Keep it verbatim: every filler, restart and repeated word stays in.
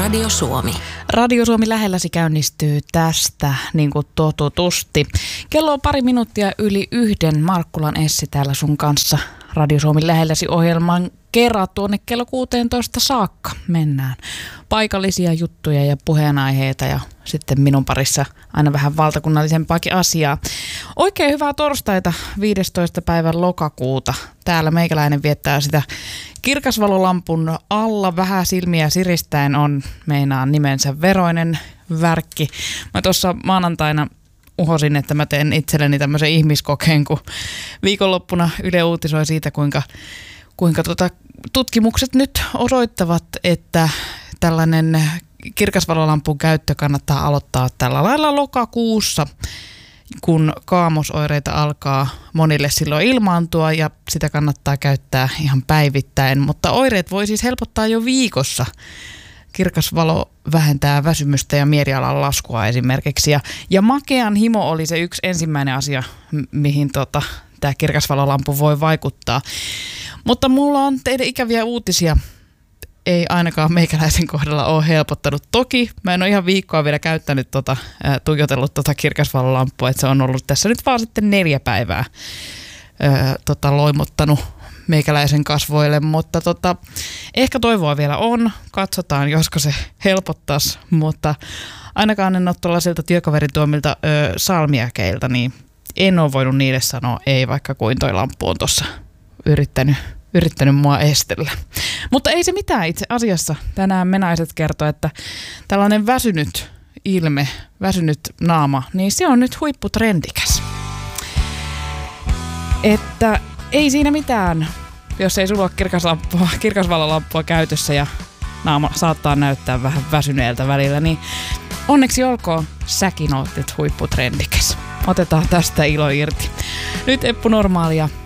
Radio Suomi. Radio Suomi lähelläsi käynnistyy tästä niin kuin totutusti. Kello on pari minuuttia yli yhden. Markkulan Essi täällä sun kanssa Radio Suomi lähelläsi ohjelman kerran tuonne kello kuusitoista saakka mennään. Paikallisia juttuja ja puheenaiheita ja sitten minun parissa aina vähän valtakunnallisempaakin asiaa. Oikein hyvää torstaita viidestoista päivän lokakuuta. Täällä meikäläinen viettää sitä kirkasvalolampun alla vähän silmiä siristäen on meinaan nimensä veroinen värkki. Mä tuossa maanantaina uhosin, että mä teen itselleni tämmöisen ihmiskokeen, kun viikonloppuna Yle uutisoi siitä, kuinka, kuinka tota, tutkimukset nyt osoittavat, että tällainen kirkasvalolampun käyttö kannattaa aloittaa tällä lailla lokakuussa, kun kaamosoireita alkaa monille silloin ilmaantua ja sitä kannattaa käyttää ihan päivittäin. Mutta oireet voi siis helpottaa jo viikossa. Kirkas valo vähentää väsymystä ja mielialan laskua esimerkiksi. Ja, ja makean himo oli se yksi ensimmäinen asia, mihin tota, tämä kirkasvalolampu voi vaikuttaa. Mutta mulla on teille ikäviä uutisia. Ei ainakaan meikäläisen kohdalla ole helpottanut. Toki mä en ole ihan viikkoa vielä käyttänyt tota, ää, tuijotellut tota kirkasvalolampua, että se on ollut tässä nyt vaan sitten neljä päivää ää, tota, loimottanut meikäläisen kasvoille, mutta tota, ehkä toivoa vielä on. Katsotaan, josko se helpottaisi, mutta ainakaan en ole tuollaisilta työkaverin tuomilta ö, salmiakeilta, niin en ole voinut niille sanoa ei, vaikka kuin toi lamppu on tuossa yrittänyt, yrittänyt mua estellä. Mutta ei se mitään itse asiassa. Tänään me naiset kertoo, että tällainen väsynyt ilme, väsynyt naama, niin se on nyt huipputrendikäs. Että ei siinä mitään, jos ei sulla ole kirkasvalolampua käytössä ja naama saattaa näyttää vähän väsyneeltä välillä, niin onneksi olkoon, säkin oot nyt huipputrendikäs. Otetaan tästä ilo irti. Nyt Eppu Normaali ja